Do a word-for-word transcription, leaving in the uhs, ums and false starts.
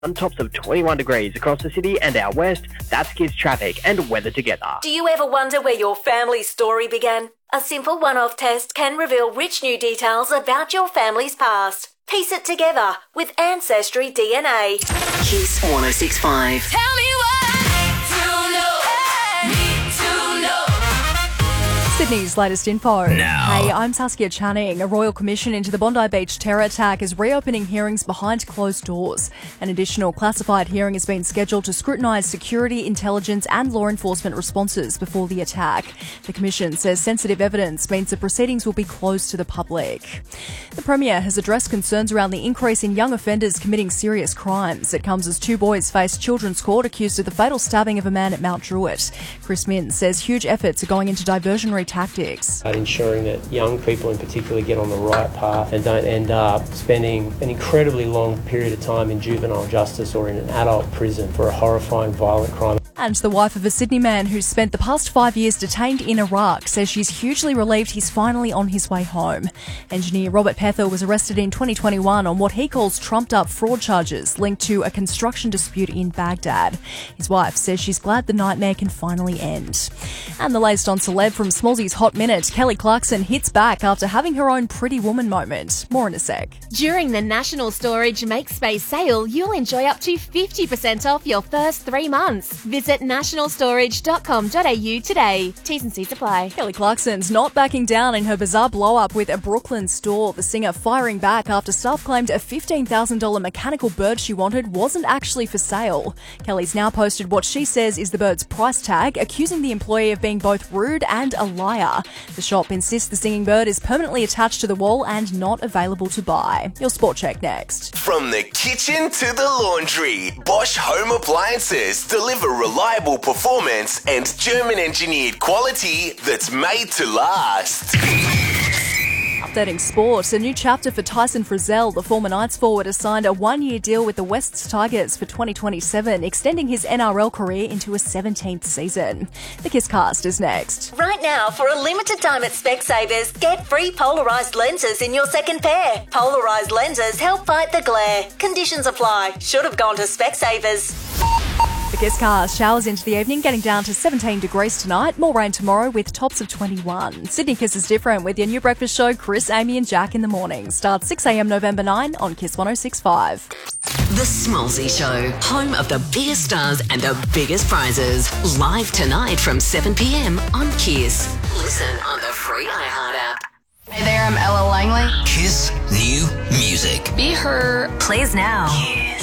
On tops of twenty-one degrees across the city and out west. That's Kiss traffic and weather together. Do you ever wonder where your family's story began? A simple one-off test can reveal rich new details about your family's past. Piece it together with Ancestry D N A. Kiss one oh six point five. Tell me what to know. Need to know. Sydney's latest info. Now. Hey, I'm Saskia Channing. A royal commission into the Bondi Beach terror attack is reopening hearings behind closed doors. An additional classified hearing has been scheduled to scrutinise security, intelligence and law enforcement responses before the attack. The commission says sensitive evidence means the proceedings will be closed to the public. The Premier has addressed concerns around the increase in young offenders committing serious crimes. It comes as two boys face children's court accused of the fatal stabbing of a man at Mount Druitt. Chris Minns says huge efforts are going into diversionary tactics. Ensuring that young people in particular get on the right path and don't end up spending an incredibly long period of time in juvenile justice or in an adult prison for a horrifying violent crime. And the wife of a Sydney man who's spent the past five years detained in Iraq says she's hugely relieved he's finally on his way home. Engineer Robert Pether was arrested in twenty twenty-one on what he calls trumped-up fraud charges linked to a construction dispute in Baghdad. His wife says she's glad the nightmare can finally end. And the latest on celeb from Smallsy's Hot Minute, Kelly Clarkson hits back after having her own Pretty Woman moment. More in a sec. During the National Storage Make Space sale, you'll enjoy up to fifty percent off your first three months. Visit national storage dot com dot a u today. T's and C's apply. Kelly Clarkson's not backing down in her bizarre blow-up with a Brooklyn store. The singer firing back after staff claimed a fifteen thousand dollars mechanical bird she wanted wasn't actually for sale. Kelly's now posted what she says is the bird's price tag, accusing the employee of being both rude and a liar. The shop insists the singing bird is permanently attached to the wall and not available to buy. Your sport check next. From the kitchen to the laundry, Bosch Home Appliances deliver reliable performance and German-engineered quality that's made to last. Updating sport, a new chapter for Tyson Frizzell. The former Knights forward has signed a one-year deal with the Wests Tigers for twenty twenty-seven, extending his N R L career into a seventeenth season. The Kisscast is next. Right now, for a limited time at Specsavers, get free polarised lenses in your second pair. Polarised lenses help fight the glare. Conditions apply. Should have gone to Specsavers. The Kisscast showers into the evening, getting down to seventeen degrees tonight. More rain tomorrow with tops of twenty-one. Sydney Kiss is different with your new breakfast show, Chris, Amy and Jack in the morning. Starts six a.m. November ninth on Kiss one oh six point five. The Smallsy Show, home of the biggest stars and the biggest prizes. Live tonight from seven p.m. on Kiss. Listen on the free iHeart app. Hey there, I'm Ella Langley. Kiss New Music. Be Her. Plays now.